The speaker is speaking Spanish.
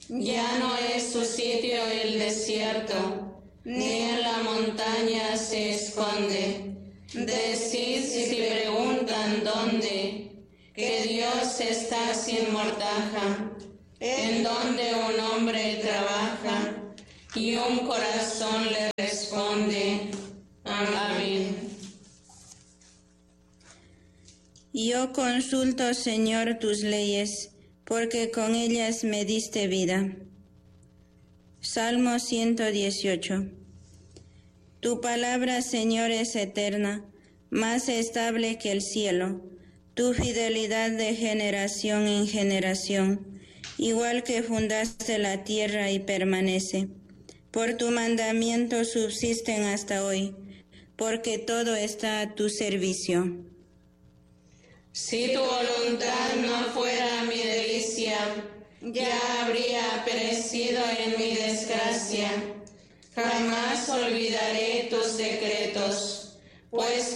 Ya no es su sitio el desierto, ni en la montaña se esconde. Decid si preguntan dónde, que Dios está sin mortaja, en donde un hombre trabaja y un corazón le responde. Amén. Yo consulto, Señor, tus leyes, porque con ellas me diste vida. Salmo 118. Tu palabra, Señor, es eterna, más estable que el cielo. Tu fidelidad de generación en generación, igual que fundaste la tierra y permanece. Por tu mandamiento subsisten hasta hoy, porque todo está a tu servicio. Si tu voluntad no fuera mi delicia, ya habría perecido en mi desgracia. Jamás olvidaré tus decretos, pues